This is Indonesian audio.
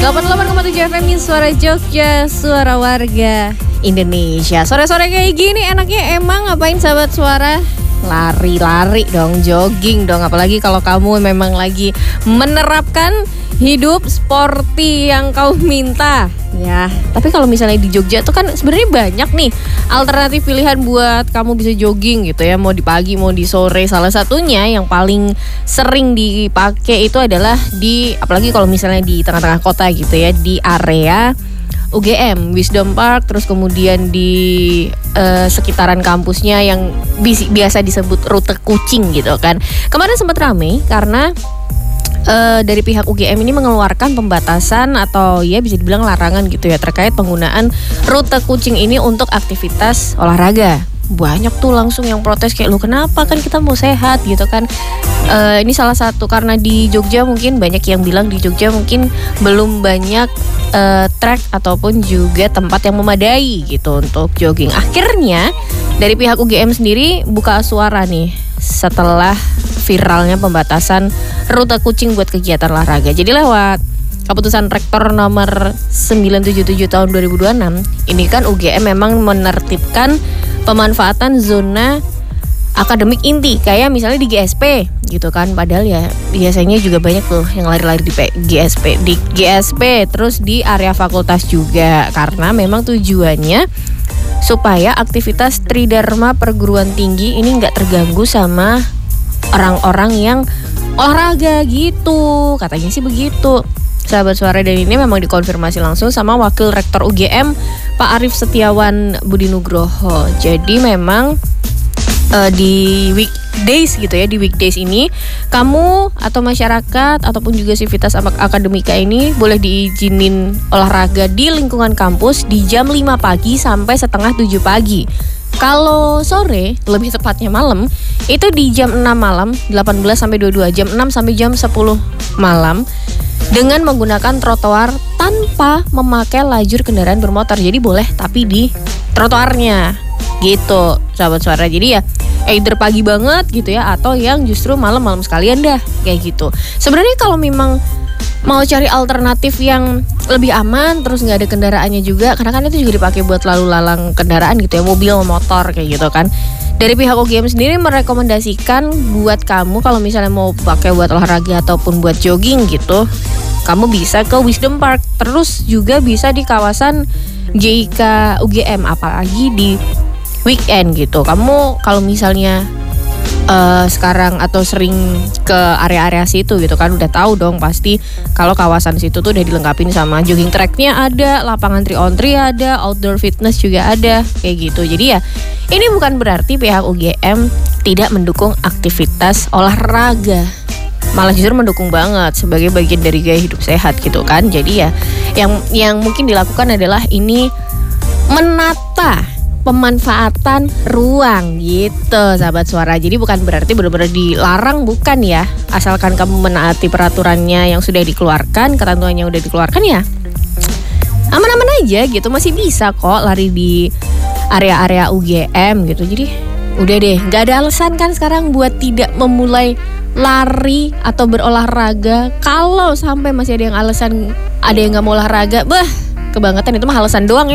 88,7 FM Suara Jogja, suara warga Indonesia. Sore-sore kayak gini enaknya emang ngapain sahabat suara? Lari-lari dong, jogging dong. Apalagi kalau kamu memang lagi menerapkan hidup sporty yang kau minta. Ya, tapi kalau misalnya di Jogja tuh kan sebenarnya banyak nih alternatif pilihan buat kamu bisa jogging gitu ya. Mau di pagi, mau di sore. Salah satunya yang paling sering dipakai itu adalah apalagi kalau misalnya di tengah-tengah kota gitu ya, di area UGM, Wisdom Park, terus kemudian di sekitaran kampusnya yang biasa disebut rute kucing gitu kan. Kemarin sempat rame karena dari pihak UGM ini mengeluarkan pembatasan atau ya bisa dibilang larangan gitu ya terkait penggunaan rute kucing ini untuk aktivitas olahraga. Banyak tuh langsung yang protes kayak, lu kenapa, kan kita mau sehat gitu kan. Ini salah satu karena di Jogja mungkin banyak yang bilang di Jogja mungkin belum banyak track ataupun juga tempat yang memadai gitu untuk jogging. Akhirnya dari pihak UGM sendiri buka suara nih setelah viralnya pembatasan rute kucing buat kegiatan olahraga. Jadi lewat keputusan Rektor nomor 977 tahun 2026, ini kan UGM memang menertibkan pemanfaatan zona akademik inti kayak misalnya di GSP gitu kan. Padahal ya biasanya juga banyak tuh yang lari-lari di GSP terus di area fakultas juga, karena memang tujuannya supaya aktivitas Tridharma perguruan tinggi ini nggak terganggu sama orang-orang yang olahraga gitu, katanya sih begitu sahabat suara. Dan ini memang dikonfirmasi langsung sama Wakil Rektor UGM Pak Arief Setiawan Budi Nugroho. Jadi memang di weekdays gitu ya, di weekdays ini kamu atau masyarakat ataupun juga sivitas akademika ini boleh diizinin olahraga di lingkungan kampus di jam 5 pagi sampai setengah 7 pagi. Kalau sore, lebih tepatnya malam, itu di jam 6 malam 18 sampai 22, jam 6 sampai jam 10 malam dengan menggunakan trotoar tanpa memakai lajur kendaraan bermotor. Jadi boleh tapi di trotoarnya gitu sahabat suara. Jadi ya either pagi banget gitu ya, atau yang justru malam-malam sekalian dah kayak gitu. Sebenarnya kalau memang mau cari alternatif yang lebih aman terus nggak ada kendaraannya juga, karena kan itu juga dipakai buat lalu lalang kendaraan gitu ya, mobil, motor kayak gitu kan. Dari pihak UGM sendiri merekomendasikan buat kamu kalau misalnya mau pakai buat olahraga ataupun buat jogging gitu, kamu bisa ke Wisdom Park. Terus juga bisa di kawasan GIK UGM, apalagi di weekend gitu. Kamu kalau misalnya sekarang atau sering ke area-area situ gitu kan, udah tahu dong pasti kalau kawasan situ tuh udah dilengkapin sama jogging tracknya ada, lapangan 3-on-3 ada, outdoor fitness juga ada kayak gitu. Jadi ya ini bukan berarti pihak UGM tidak mendukung aktivitas olahraga, malah justru mendukung banget sebagai bagian dari gaya hidup sehat gitu kan. Jadi ya yang mungkin dilakukan adalah ini menata pemanfaatan ruang gitu sahabat suara. Jadi bukan berarti benar-benar dilarang, bukan ya. Asalkan kamu menaati peraturannya yang sudah dikeluarkan, ketentuannya udah dikeluarkan ya aman-aman aja gitu. Masih bisa kok lari di area-area UGM gitu. Jadi udah deh, gak ada alasan kan sekarang buat tidak memulai lari atau berolahraga. Kalau sampai masih ada yang alasan ada yang gak mau olahraga, kebangetan, itu mah alasan doang ya.